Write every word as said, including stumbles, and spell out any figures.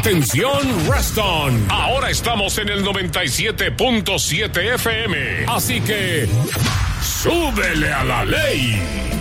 Atención, Reston. Ahora estamos en el noventa y siete punto siete F M. Así que, ¡súbele a la ley!